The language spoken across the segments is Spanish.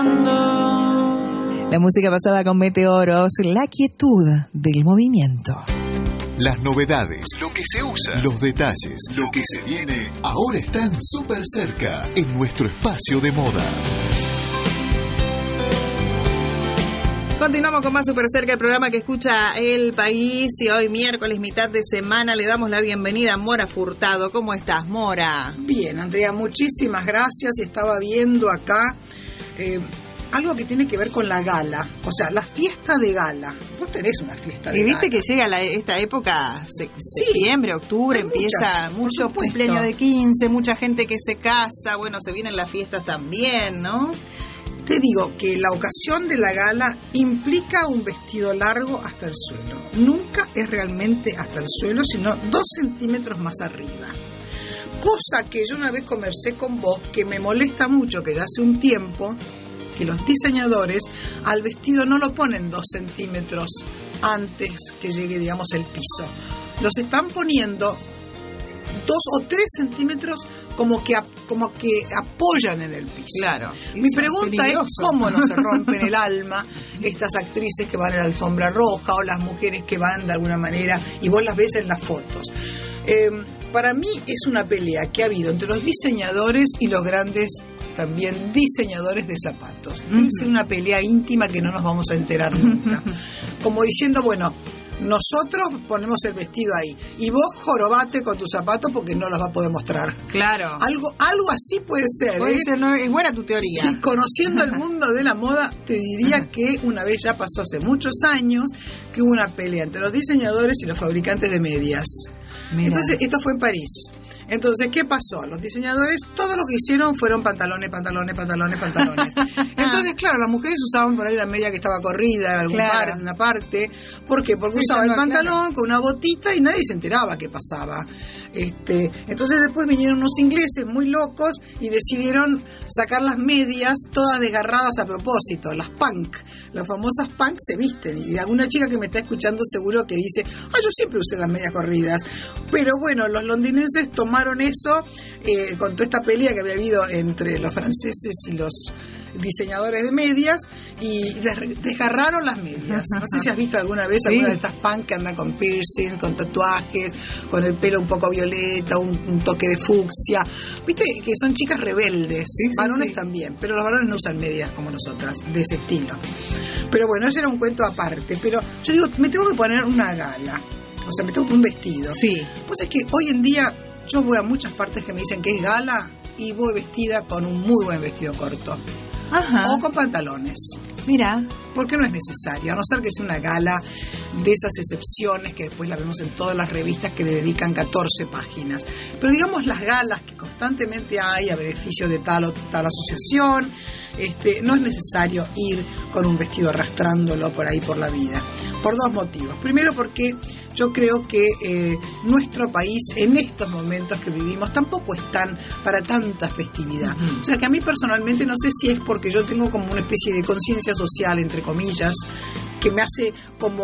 La música pasada con Meteoros, la quietud del movimiento. Las novedades, lo que se usa, los detalles, lo que se viene, ahora están súper cerca en nuestro espacio de moda. Continuamos con más Super Cerca, el programa que escucha El País, y hoy miércoles, mitad de semana, le damos la bienvenida a Mora Furtado. ¿Cómo estás, Mora? Bien, Andrea, muchísimas gracias. Estaba viendo acá algo que tiene que ver con la gala, o sea, la fiesta de gala. Vos tenés una fiesta de gala. Y viste que llega esta época, septiembre, octubre, empieza mucho cumpleaños de 15, mucha gente que se casa, bueno, se vienen las fiestas también, ¿no? Te digo que la ocasión de la gala implica un vestido largo hasta el suelo. Nunca es realmente hasta el suelo, sino 2 centímetros más arriba. Cosa que yo una vez conversé con vos, que me molesta mucho, que ya hace un tiempo que los diseñadores al vestido no lo ponen 2 centímetros antes que llegue, digamos, el piso. Los están poniendo 2 o 3 centímetros como que apoyan en el piso. Claro. Mi pregunta es cómo no se rompen el alma estas actrices que van en la alfombra roja o las mujeres que van de alguna manera y vos las ves en las fotos. Para mí es una pelea que ha habido entre los diseñadores y los grandes también diseñadores de zapatos. Es una pelea íntima que no nos vamos a enterar nunca. Como diciendo, bueno, nosotros ponemos el vestido ahí y vos jorobate con tus zapatos porque no los va a poder mostrar. Claro. Algo así puede ser. Puede ser, no, es buena tu teoría. Y conociendo el mundo de la moda, te diría que una vez ya pasó hace muchos años que hubo una pelea entre los diseñadores y los fabricantes de medias. Mira. Entonces, esto fue en París. Entonces, ¿qué pasó? Los diseñadores, todo lo que hicieron fueron pantalones. Entonces, claro, las mujeres usaban por ahí una media que estaba corrida en una parte. ¿Por qué? Porque usaban el pantalón con una botita y nadie se enteraba qué pasaba. Entonces después vinieron unos ingleses muy locos y decidieron sacar las medias todas desgarradas a propósito, las punk. Las famosas punk se visten. Y alguna chica que me está escuchando seguro que dice, yo siempre usé las medias corridas. Pero bueno, los londinenses tomaron eso con toda esta pelea que había habido entre los franceses y los diseñadores de medias y desgarraron las medias. No sé si has visto alguna vez alguna de estas punk que andan con piercing, con tatuajes, con el pelo un poco violeta, un toque de fucsia. Viste que son chicas rebeldes, varones también, pero los varones no usan medias como nosotras, de ese estilo. Pero bueno, ese era un cuento aparte. Pero yo digo, me tengo que poner una gala, o sea, me tengo que poner un vestido. Sí. Pues es que hoy en día yo voy a muchas partes que me dicen que es gala y voy vestida con un muy buen vestido corto. Ajá. O con pantalones. Mira. Porque no es necesario, a no ser que sea una gala de esas excepciones que después la vemos en todas las revistas que le dedican 14 páginas. Pero digamos las galas que constantemente hay a beneficio de tal o tal asociación, no es necesario ir con un vestido arrastrándolo por ahí por la vida. Por 2 motivos. Primero porque yo creo que nuestro país en estos momentos que vivimos tampoco están para tanta festividad. O sea que a mí personalmente no sé si es porque yo tengo como una especie de conciencia social, entre comillas, que me hace como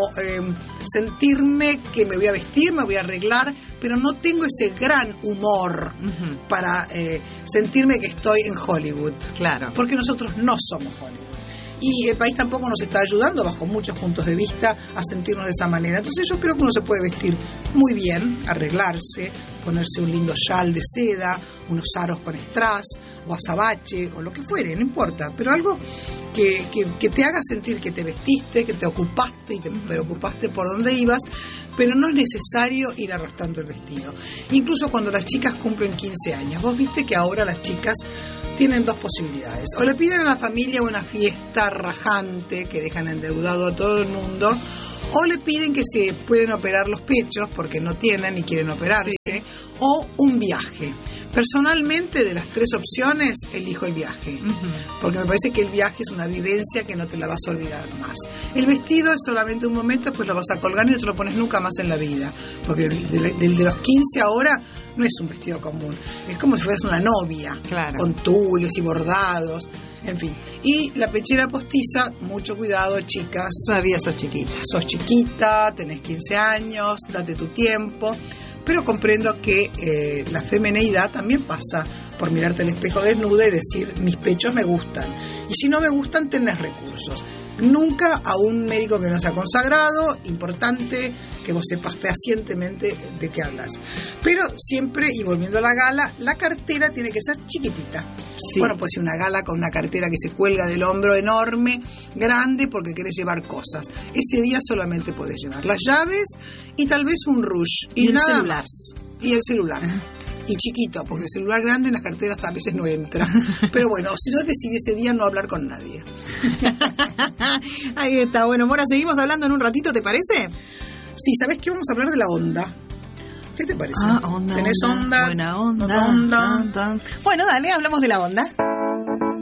sentirme que me voy a vestir, me voy a arreglar, pero no tengo ese gran humor para sentirme que estoy en Hollywood. Claro. Porque nosotros no somos Hollywood. Y el país tampoco nos está ayudando, bajo muchos puntos de vista, a sentirnos de esa manera. Entonces yo creo que uno se puede vestir muy bien, arreglarse, ponerse un lindo chal de seda, unos aros con strass, o azabache, o lo que fuere, no importa. Pero algo que te haga sentir que te vestiste, que te ocupaste y te preocupaste por dónde ibas, pero no es necesario ir arrastrando el vestido. Incluso cuando las chicas cumplen 15 años. Vos viste que ahora las chicas tienen 2 posibilidades. O le piden a la familia una fiesta rajante que dejan endeudado a todo el mundo, o le piden que se pueden operar los pechos porque no tienen y quieren operarse, o un viaje. Personalmente, de las 3 opciones, elijo el viaje, porque me parece que el viaje es una vivencia que no te la vas a olvidar más. El vestido es solamente un momento, después lo vas a colgar y no te lo pones nunca más en la vida, porque el de los 15 ahora no es un vestido común, es como si fueras una novia, claro, con tules y bordados, en fin. Y la pechera postiza, mucho cuidado, chicas. Todavía sos chiquita. Sos chiquita, tenés 15 años, date tu tiempo. Pero comprendo que la femineidad también pasa por mirarte al espejo desnuda y decir, mis pechos me gustan. Y si no me gustan, tenés recursos. Nunca a un médico que no sea consagrado, importante que vos sepas fehacientemente de qué hablas. Pero siempre, y volviendo a la gala, la cartera tiene que ser chiquitita. Sí. Bueno, pues una gala con una cartera que se cuelga del hombro enorme, grande, porque querés llevar cosas. Ese día solamente podés llevar las llaves y tal vez un rouge. Y el celular. Y el celular. Y chiquito, porque el celular grande en las carteras a veces no entra. Pero bueno, si no decidí ese día no hablar con nadie. Ahí está. Bueno, Mora, seguimos hablando en un ratito, ¿te parece? Sí, ¿sabés qué? Vamos a hablar de la onda. ¿Qué te parece? Onda. ¿Tenés onda? Buena onda. Bueno, dale, hablamos de la onda.